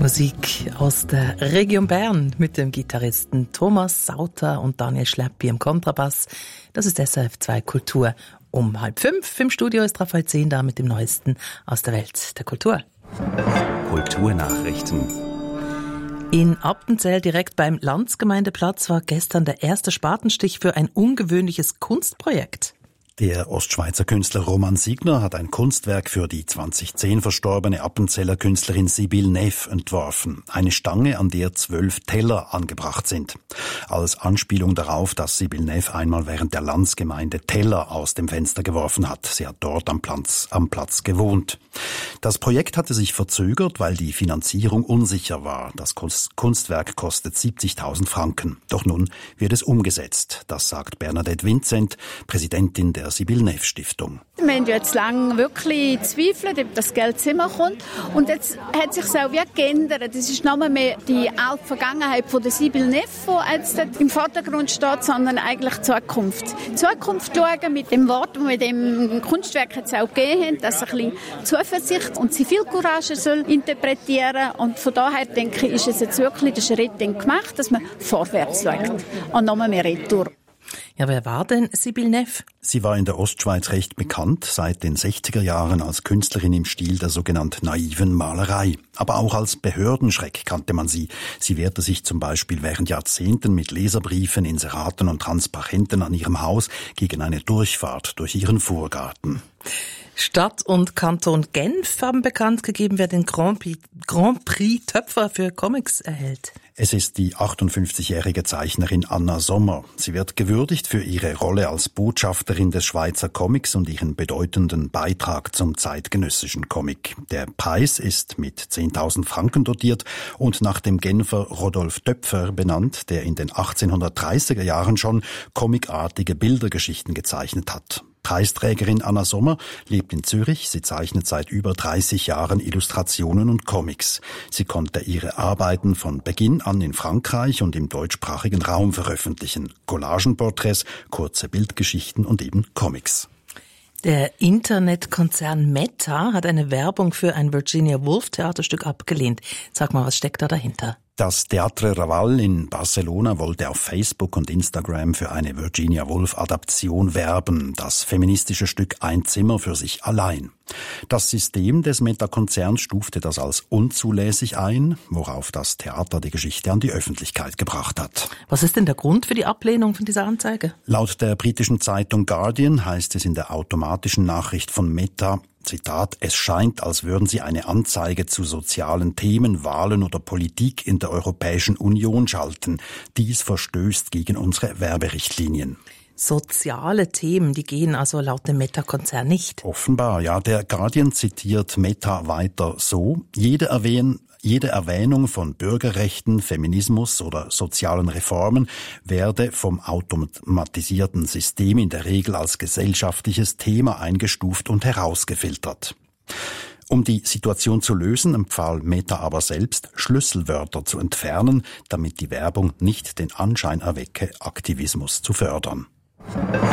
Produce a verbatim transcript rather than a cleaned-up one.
Musik aus der Region Bern mit dem Gitarristen Thomas Sauter und Daniel Schleppi am Kontrabass. Das ist S R F zwei Kultur. Um halb fünf im Studio ist Raphael Zehn da mit dem Neuesten aus der Welt der Kultur. Kulturnachrichten. In Appenzell, direkt beim Landsgemeindeplatz, war gestern der erste Spatenstich für ein ungewöhnliches Kunstprojekt. Der Ostschweizer Künstler Roman Signer hat ein Kunstwerk für die zweitausendzehn verstorbene Appenzeller Künstlerin Sibylle Neff entworfen. Eine Stange, an der zwölf Teller angebracht sind. Als Anspielung darauf, dass Sibylle Neff einmal während der Landsgemeinde Teller aus dem Fenster geworfen hat. Sie hat dort am Platz, am Platz gewohnt. Das Projekt hatte sich verzögert, weil die Finanzierung unsicher war. Das Kunstwerk kostet siebzigtausend Franken. Doch nun wird es umgesetzt. Das sagt Bernadette Vincent, Präsidentin der Sibylle Neff Stiftung. Wir haben jetzt lange wirklich gezweifelt, ob das Geld zusammenkommt. Und jetzt hat sich auch wie geändert. Es ist nicht mehr die alte Vergangenheit von der Sibylle Neff, die jetzt im Vordergrund steht, sondern eigentlich die Zukunft. Die Zukunft schauen mit dem Wort, das wir dem Kunstwerk jetzt auch gegeben haben, dass ein bisschen Zuversicht und Zivilcourage soll interpretieren. Und von daher denke ich, ist es jetzt wirklich der Schritt gemacht, dass man vorwärts schaut und noch mehr retour. Ja, wer war denn Sibylle Neff? Sie war in der Ostschweiz recht bekannt, seit den sechziger Jahren als Künstlerin im Stil der sogenannten naiven Malerei. Aber auch als Behördenschreck kannte man sie. Sie wehrte sich zum Beispiel während Jahrzehnten mit Leserbriefen, Inseraten und Transparenten an ihrem Haus gegen eine Durchfahrt durch ihren Vorgarten. Stadt und Kanton Genf haben bekannt gegeben, wer den Grand Prix, Grand Prix Töpfer für Comics erhält. Es ist die achtundfünfzigjährige Zeichnerin Anna Sommer. Sie wird gewürdigt für ihre Rolle als Botschafterin des Schweizer Comics und ihren bedeutenden Beitrag zum zeitgenössischen Comic. Der Preis ist mit zehntausend Franken dotiert und nach dem Genfer Rodolphe Töpfer benannt, der in den achtzehnhundertdreißiger Jahren schon comicartige Bildergeschichten gezeichnet hat. Preisträgerin Anna Sommer lebt in Zürich. Sie zeichnet seit über dreißig Jahren Illustrationen und Comics. Sie konnte ihre Arbeiten von Beginn an in Frankreich und im deutschsprachigen Raum veröffentlichen. Collagenporträts, kurze Bildgeschichten und eben Comics. Der Internetkonzern Meta hat eine Werbung für ein Virginia Woolf Theaterstück abgelehnt. Sag mal, was steckt da dahinter? Das Teatre Raval in Barcelona wollte auf Facebook und Instagram für eine Virginia Woolf Adaption werben, das feministische Stück Ein Zimmer für sich allein. Das System des Meta-Konzerns stufte das als unzulässig ein, worauf das Theater die Geschichte an die Öffentlichkeit gebracht hat. Was ist denn der Grund für die Ablehnung von dieser Anzeige? Laut der britischen Zeitung Guardian heißt es in der automatischen Nachricht von Meta, Zitat, es scheint, als würden sie eine Anzeige zu sozialen Themen, Wahlen oder Politik in der Europäischen Union schalten. Dies verstößt gegen unsere Werberichtlinien. Soziale Themen, die gehen also laut dem Meta-Konzern nicht. Offenbar, ja. Der Guardian zitiert Meta weiter so. Jede Erwähn Jede Erwähnung von Bürgerrechten, Feminismus oder sozialen Reformen werde vom automatisierten System in der Regel als gesellschaftliches Thema eingestuft und herausgefiltert. Um die Situation zu lösen, empfahl Meta aber selbst, Schlüsselwörter zu entfernen, damit die Werbung nicht den Anschein erwecke, Aktivismus zu fördern.